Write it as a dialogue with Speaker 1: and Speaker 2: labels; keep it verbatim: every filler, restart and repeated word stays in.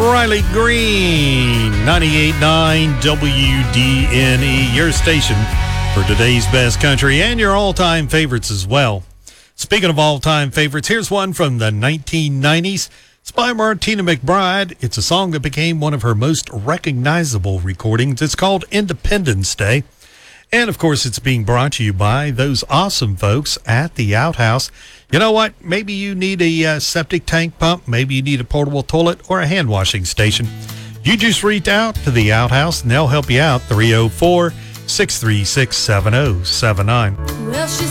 Speaker 1: Riley Green, ninety-eight point nine W D N E, your station for today's best country and your all-time favorites as well. Speaking of all-time favorites, here's one from the nineteen nineties. It's by Martina McBride. It's a song that became one of her most recognizable recordings. It's called Independence Day. And, of course, it's being brought to you by those awesome folks at the Outhouse. You know what? Maybe you need a uh, septic tank pump. Maybe you need a portable toilet or a hand washing station. You just reach out to the Outhouse and they'll help you out. three oh four, six three six, seven oh seven nine.
Speaker 2: Well, she's